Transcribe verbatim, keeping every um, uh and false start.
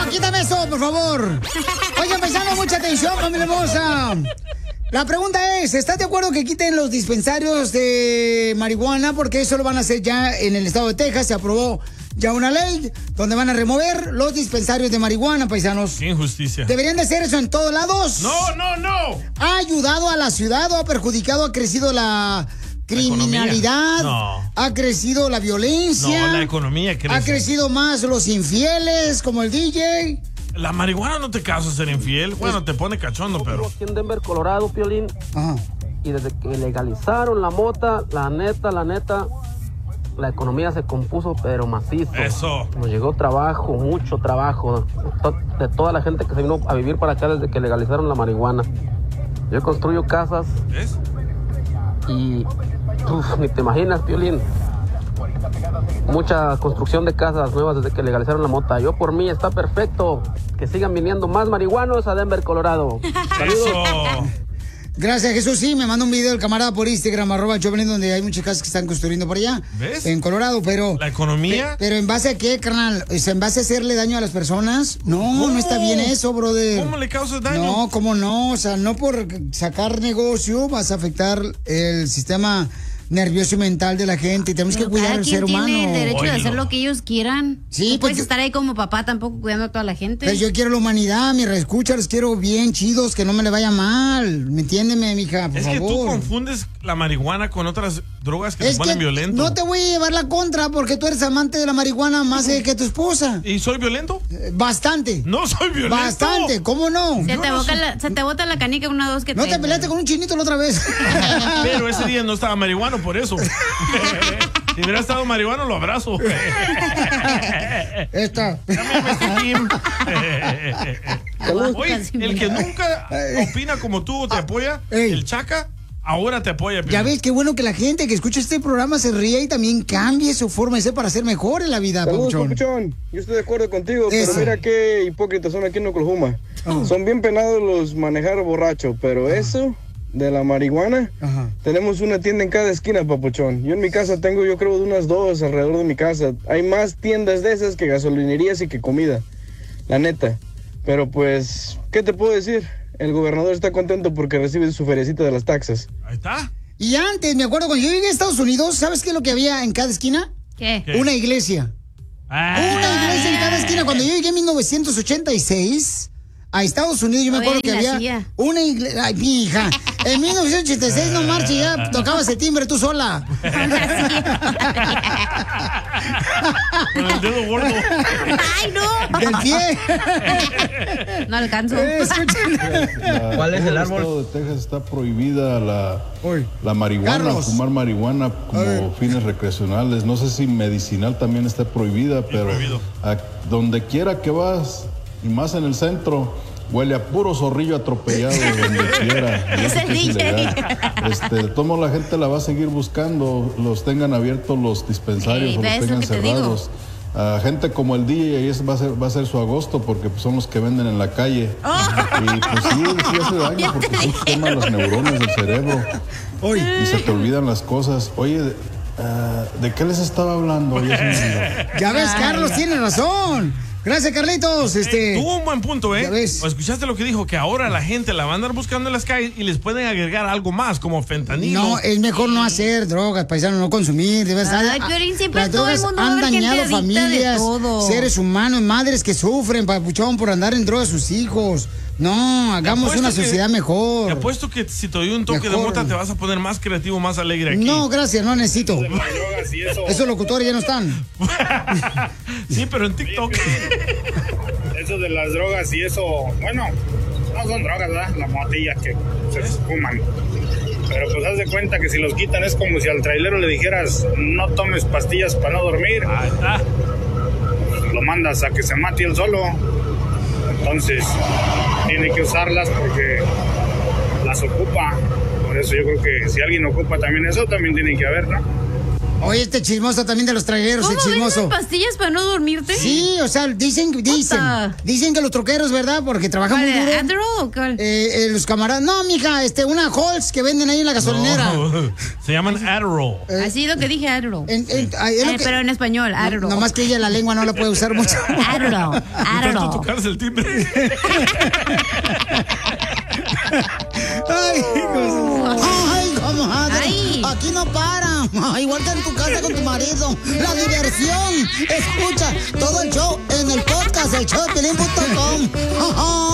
quítame eso, por favor. Oigan, paisano, mucha atención, familia hermosa. La pregunta es, ¿estás de acuerdo que quiten los dispensarios de marihuana? Porque eso lo van a hacer ya en el estado de Texas. Se aprobó ya una ley donde van a remover los dispensarios de marihuana, paisanos. Qué injusticia. ¿Deberían de hacer eso en todos lados? No, no, no. ¿Ha ayudado a la ciudad o ha perjudicado? ¿Ha crecido la criminalidad? No. ¿Ha crecido la violencia? No, la economía crece. ¿Ha crecido más los infieles como el D J? La marihuana no te causa ser infiel. Bueno, te pone cachondo, pero... Aquí en Denver, Colorado, Piolín. Ajá. Y desde que legalizaron la mota, la neta, la neta, la economía se compuso, pero macizo. Eso. Nos llegó trabajo, mucho trabajo, de toda la gente que se vino a vivir para acá desde que legalizaron la marihuana. Yo construyo casas. ¿Ves? Y uf, ni te imaginas, Piolín. Mucha construcción de casas nuevas desde que legalizaron la mota. Yo por mí está perfecto. Que sigan viniendo más marihuanos a Denver, Colorado. Eso. Gracias, Jesús. Sí, me manda un video el camarada por Instagram, arroba Choplin, donde hay muchas casas que están construyendo por allá. ¿Ves? En Colorado, pero... ¿La economía? Pe- pero ¿en base a qué, carnal? ¿Es ¿En base a hacerle daño a las personas? No, ¿Cómo? no está bien eso, brother. ¿Cómo le causas daño? No, ¿cómo no? O sea, no por sacar negocio vas a afectar el sistema nervioso y mental de la gente. Tenemos Pero que cuidar cada al quien ser humano. tiene el derecho de Oílo. hacer lo que ellos quieran. Sí, no pues puedes yo- estar ahí como papá tampoco cuidando a toda la gente. Pero yo quiero la humanidad, mi reescucha, los quiero bien chidos, que no me le vaya mal. ¿Me entiéndeme, mija? Por Es que favor. tú confundes la marihuana con otras drogas que Es te ponen que violento. no te voy a llevar la contra porque tú eres amante de la marihuana más eh, que tu esposa. ¿Y soy violento? Eh, Bastante. No soy violento. Bastante, ¿cómo no? se, yo te no bota soy- la, se te bota la canica una, dos, que No te... te peleaste con un chinito la otra vez. Pero ese día no estaba marihuano, por eso. Si hubiera estado marihuano, lo abrazo. Esta. Llámame este Kim. Oye, el que nunca opina como tú o te apoya, Ey. el Chaca, ahora te apoya. Ya ves, qué bueno que la gente que escucha este programa se ríe y también cambie su forma de ser para ser mejor en la vida, Saludos, Papuchón. Papuchón. Yo estoy de acuerdo contigo, Eso. pero mira qué hipócritas son aquí en Oklahoma. Oh. Son bien penados los manejar borracho, pero eso de la marihuana, Ajá. tenemos una tienda en cada esquina, Papuchón. Yo en mi casa tengo, yo creo, de unas dos alrededor de mi casa. Hay más tiendas de esas que gasolinerías y que comida, la neta. Pero pues, ¿qué te puedo decir? El gobernador está contento porque recibe su feriecita de las taxas. Ahí está. Y antes, me acuerdo cuando yo llegué a Estados Unidos, ¿sabes qué es lo que había en cada esquina? ¿Qué? ¿Qué? Una iglesia. Ah. Una iglesia en cada esquina. Cuando yo llegué en mil novecientos ochenta y seis a Estados Unidos, yo me acuerdo que Todavía había ni nacía. una iglesia. Ay, mi hija. En mil novecientos ochenta y seis, no marche, ya tocabas el timbre tú sola. Con el dedo gordo. ¡Ay, no! Del pie. No alcanzo. Eh, escuchen. ¿Cuál es el árbol? En el estado de Texas está prohibida la, Uy. la marihuana, Carlos. fumar marihuana A ver. como fines recreacionales. No sé si medicinal también está prohibida, pero prohibido. a donde quiera que vas, y más en el centro, huele a puro zorrillo atropellado donde quiera. Y Es eso el que D J. ilegal. Este, de todos modos, la gente la va a seguir buscando, los tengan abiertos los dispensarios Ey, o los ¿ves lo tengan que te digo? cerrados. A gente como el D J, ahí es- va a ser, va a ser su agosto porque pues, son los que venden en la calle. Y pues sí, sí hace daño Ya porque te sí dije. quema los neurones del cerebro Uy. y se te olvidan las cosas. Oye, de, ah, ¿de qué les estaba hablando? Ya se me olvidó. Ya ves, Carlos tiene razón. Gracias, Carlitos. Este. Tuvo un buen punto, ¿eh? Ya ves. ¿O escuchaste lo que dijo? Que ahora la gente la va a andar buscando en las calles y les pueden agregar algo más, como fentanilo. No, es mejor no hacer drogas, paisano, no consumir. De verdad. Ay, Piolín, siempre Las todo el drogas mundo va a han haber gente dañado adicta de familias, todo. seres humanos, madres que sufren, papuchón, por andar en drogas a sus hijos. No, hagamos apuesto una que- sociedad Te mejor. apuesto que si te doy un toque Mejor. de mota te vas a poner más creativo, más alegre aquí. No, gracias, no necesito. De las drogas y eso. Esos locutores ya no están. Sí, pero en TikTok. Eso de las drogas y eso, bueno, no son drogas, ¿verdad? Las motillas que se fuman. Pero pues haz de cuenta que si los quitan es como si al trailero le dijeras no tomes pastillas para no dormir. Ahí está. Lo mandas a que se mate él solo. Entonces tiene que usarlas porque las ocupa. Por eso yo creo que si alguien ocupa también eso, también tiene que haber, ¿no? Oye, este chismoso también de los traileros, el ¿Cómo chismoso. vendes pastillas para no dormirte? Sí, o sea, dicen, dicen, dicen que los troqueros, ¿verdad? Porque trabajan muy duro. ¿Adderall o cuál? Eh, eh, los camaradas. No, mija, este, una Halls que venden ahí en la gasolinera. No, se llaman Adderall. Eh, Así es lo que dije, Adderall. En- en- ay, es lo Eh, que- pero en español, No, Adderall. nomás que ella la lengua no la puede usar mucho. Adderall, Tanto Adderall. tocarse el timbre. Ay, cosas. Ay, comadre. Ay. Aquí no para. Igual que en tu casa con tu marido. La diversión. Escucha todo el show en el podcast, el show de Piolín punto com.